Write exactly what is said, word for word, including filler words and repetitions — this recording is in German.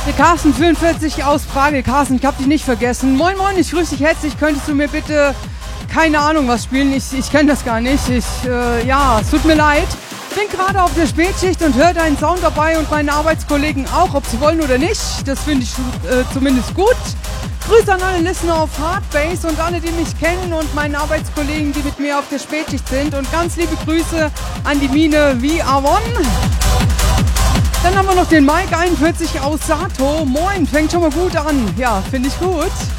Der Carsten vierundvierzig aus Prag. Carsten, ich hab dich nicht vergessen. Moin moin, ich grüße dich herzlich. Könntest du mir bitte, keine Ahnung was spielen? Ich, ich kenne das gar nicht. Ich, äh, ja, es tut mir leid. Bin gerade auf der Spätschicht und höre deinen Sound dabei und meine Arbeitskollegen auch, ob sie wollen oder nicht. Das finde ich äh, zumindest gut. Grüße an alle Listener auf Hardbase und alle, die mich kennen und meinen Arbeitskollegen, die mit mir auf der Spätschicht sind. Und ganz liebe Grüße an die Mine V R eins. Dann haben wir noch den Mike einundvierzig aus Sato. Moin, fängt schon mal gut an. Ja, finde ich gut.